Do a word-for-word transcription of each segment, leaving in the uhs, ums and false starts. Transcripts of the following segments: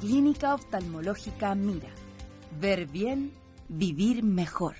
Clínica Oftalmológica Mira. Ver bien, vivir mejor.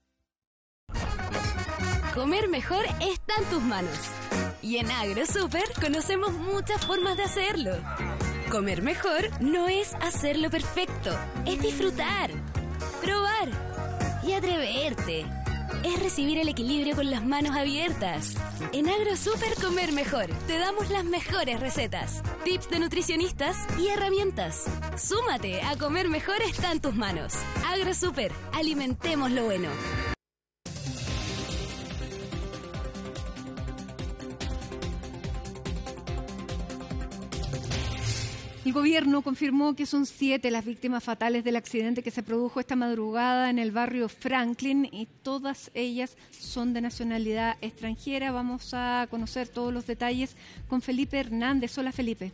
Comer mejor está en tus manos. Y en AgroSuper conocemos muchas formas de hacerlo. Comer mejor no es hacerlo perfecto, es disfrutar, probar y atreverte. Es recibir el equilibrio con las manos abiertas. En AgroSuper Comer Mejor te damos las mejores recetas, tips de nutricionistas y herramientas. Súmate a Comer Mejor está en tus manos. AgroSuper, alimentemos lo bueno. El gobierno confirmó que son siete las víctimas fatales del accidente que se produjo esta madrugada en el barrio Franklin y todas ellas son de nacionalidad extranjera. Vamos a conocer todos los detalles con Felipe Hernández. Hola, Felipe.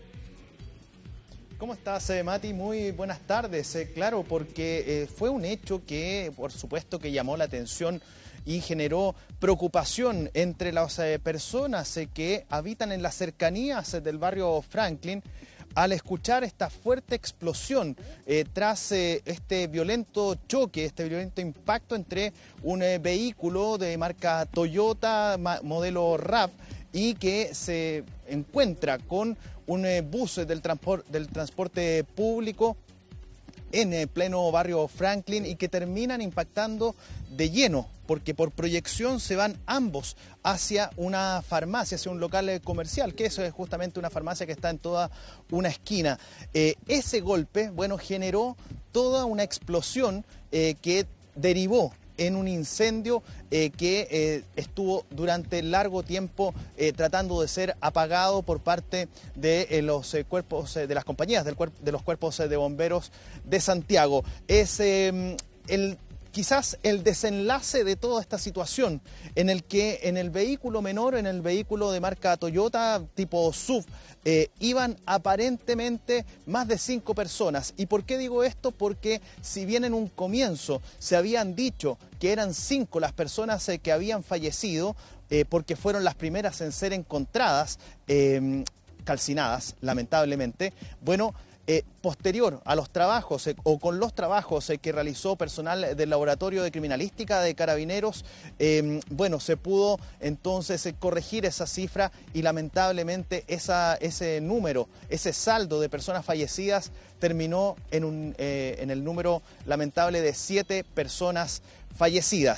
¿Cómo estás, eh, Mati? Muy buenas tardes. Eh, claro, porque eh, fue un hecho que, por supuesto, que llamó la atención y generó preocupación entre las eh, personas eh, que habitan en las cercanías eh, del barrio Franklin, al escuchar esta fuerte explosión eh, tras eh, este violento choque, este violento impacto entre un eh, vehículo de marca Toyota modelo RAV y que se encuentra con un eh, bus del, transpor del transporte público en el pleno barrio Franklin y que terminan impactando de lleno, porque por proyección se van ambos hacia una farmacia, hacia un local comercial, que eso es justamente una farmacia que está en toda una esquina. Eh, ese golpe, bueno, generó toda una explosión eh, que derivó en un incendio eh, que eh, estuvo durante largo tiempo eh, tratando de ser apagado por parte de eh, los eh, cuerpos eh, de las compañías del cuerp de los cuerpos eh, de bomberos de Santiago. Es eh, el quizás el desenlace de toda esta situación en el que en el vehículo menor, en el vehículo de marca Toyota tipo S U V, eh, iban aparentemente más de cinco personas. ¿Y por qué digo esto? Porque si bien en un comienzo se habían dicho que eran cinco las personas eh, que habían fallecido, eh, porque fueron las primeras en ser encontradas, eh, calcinadas, lamentablemente, bueno, Eh, posterior a los trabajos eh, o con los trabajos eh, que realizó personal del Laboratorio de Criminalística de Carabineros, eh, bueno, se pudo entonces eh, corregir esa cifra y lamentablemente esa, ese número, ese saldo de personas fallecidas terminó en, un, eh, en el número lamentable de siete personas fallecidas.